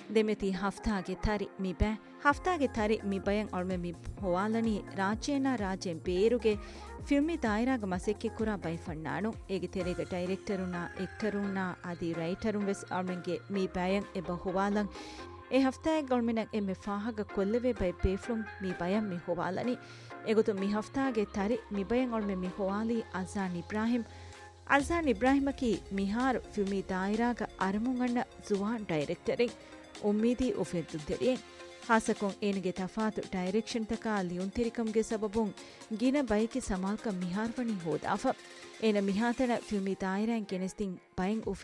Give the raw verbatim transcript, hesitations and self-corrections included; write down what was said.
ದೆಮೆತಿ ಹಫ್ತಾಗೆ ತರಿ ಮಿ ಬ್ಯಾ ಹಫ್ತಾಗೆ ತರಿ ಮಿ ಬಯಂ ಅಳ್ಮೆ ಮಿ ಹೋವಾಲನಿ ರಾಜೇನಾ ರಾಜೆನ್ ಬೇರುಗೆ ಫಿಲ್ಮಿ ದಾಯರಾಗ ಮಸೆಕ್ಕೆ ಕುರಾ ಬೈಫಣ್ಣಾಣು ಏಗೆ ತೆರೆಗೆ ಡೈರೆಕ್ಟರುನಾ ಎಕ್ಟರುನಾ ಆದಿ ರೈಟರುನ್ ವೆಸ್ ಅಳ್ಮೆಂಗೆ ಮಿ ಬ್ಯಾಯಂ ಎಬ ಹೋವಾಲಂ ಎ ಹಫ್ತಾಗೆ ಗಳ್ಮೆನಕ್ ಎಮ್ಮೆ ಫಾಹಗ ಕೊಲ್ಲವೆ ಬೈ ಪೇಫ್ಲುಂ ಮಿ ಬಯಂ ಮಿ ಹೋವಾಲನಿ ಎಗುತು ಮಿ ಹಫ್ತಾಗೆ ತರಿ ಮಿ ಬಯಂ ಅಳ್ಮೆ ಮಿ ಹೋವಾಲಿ ಅಜಾನ್ ಇಬ್ರಾಹಿಂ ಅಜಾನ್ ಇಬ್ರಾಹಿಮಕಿ ಮಿಹಾರ್ ಫಿಲ್ಮಿ ದಾಯರಾಗ ಅರಮುಂಗಣ್ಣ ಜುವಾನ್ ಡೈರೆಕ್ಟರಿಂಗ್ ಉಮ್ಮೀದಿ ಉಫೆದ್ದುದ್ದೆರಿಯೆ ಹಾಸಕೊಂ ಏನಿಗೆ ತಫಾತು ಡೈರೆಕ್ಷನ್ ತಕ ಲಿಯುಂತಿರಿಕಂಗೆ ಸಬಬುಂ ಗಿನ ಬೈಕಿ ಸಮಾಲ್ಕ ಮಿಹಾರ್ವಣಿ ಹೋದಾಫ ಏನ ಮಿಹಾತನ ಫಿಲ್ಮಿ ದಾಯರಾನ್ ಕೆನೆಸ್ತಿಂ ಬಯಂ ಉಫೆ